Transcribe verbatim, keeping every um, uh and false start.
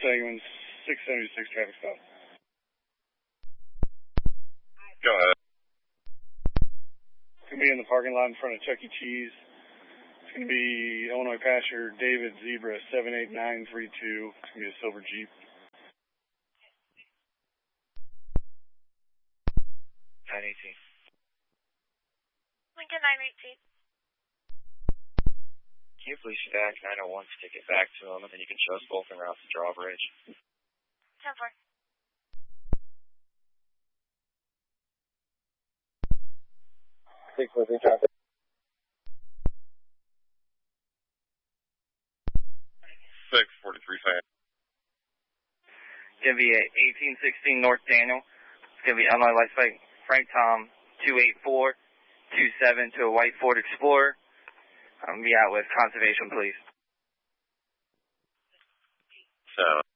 Sangamon, six seventy-six traffic stop. Go ahead. It's going to be in the parking lot in front of Chuck E. Cheese. It's going to be Illinois Pasture David Zebra seven eight nine three two. It's going to be a silver Jeep. nine eighteen. Lincoln nine eighteen. Can you please stack nine oh one stick it back to him, and then you can show us both en route to Drawbridge? ten four. six fourteen traffic. six forty-three Sam. It's going to be at eighteen sixteen North Daniel. It's going to be Illinois Light Spike Frank Tom two eight four two seven to a white Ford Explorer. I'm going to be out with Conservation Police. So.